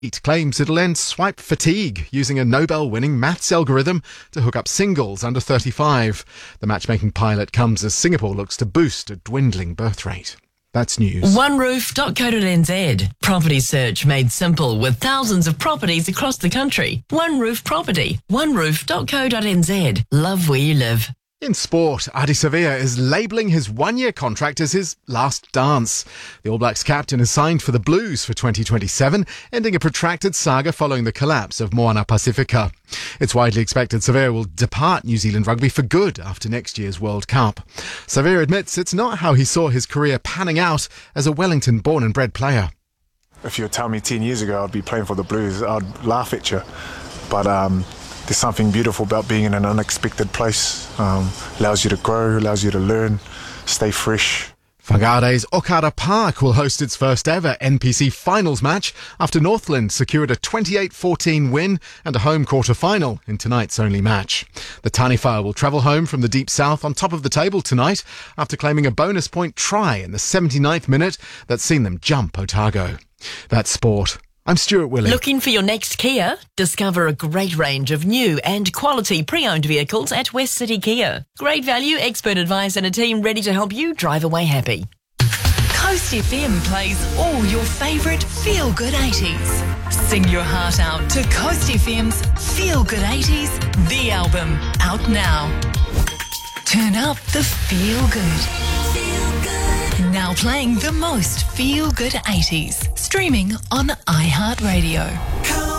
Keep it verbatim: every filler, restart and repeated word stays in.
It claims it'll end swipe fatigue using a Nobel-winning maths algorithm to hook up singles under thirty-five. The matchmaking pilot comes as Singapore looks to boost a dwindling birth rate. That's news. one roof dot co dot n z. Property search made simple with thousands of properties across the country. One Roof Property. one roof dot co dot n z. Love where you live. In sport, Adi Sevilla is labelling his one-year contract as his last dance. The All Blacks captain is signed for the Blues for twenty twenty-seven, ending a protracted saga following the collapse of Moana Pacifica. It's widely expected Sevilla will depart New Zealand rugby for good after next year's World Cup. Sevilla admits it's not how he saw his career panning out as a Wellington-born and bred player. If you were telling me ten years ago I'd be playing for the Blues, I'd laugh at you. But um, there's something beautiful about being in an unexpected place. Um, allows you to grow, allows you to learn, stay fresh. Whangare's Okara Park will host its first ever N P C finals match after Northland secured a twenty-eight fourteen win and a home quarter final in tonight's only match. The Taniwha will travel home from the Deep South on top of the table tonight after claiming a bonus point try in the seventy-ninth minute that's seen them jump Otago. That's sport. I'm Stuart Willey. Looking for your next Kia? Discover a great range of new and quality pre-owned vehicles at West City Kia. Great value, expert advice and a team ready to help you drive away happy. Coast F M plays all your favourite feel-good eighties. Sing your heart out to Coast F M's Feel Good eighties, the album, out now. Turn up the feel good. Now playing the most feel-good eighties. Streaming on iHeartRadio.